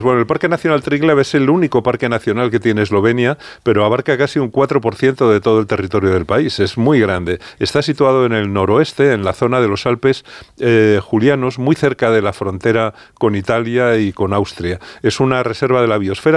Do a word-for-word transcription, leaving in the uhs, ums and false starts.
Bueno, el Parque Nacional Triglav es el único parque nacional que tiene Eslovenia, pero abarca casi un cuatro por ciento de todo el territorio del país. Es muy grande. Está situado en el noroeste, en la zona de los Alpes eh, Julianos, muy cerca de la frontera con Italia y con Austria. Es una reserva de la biosfera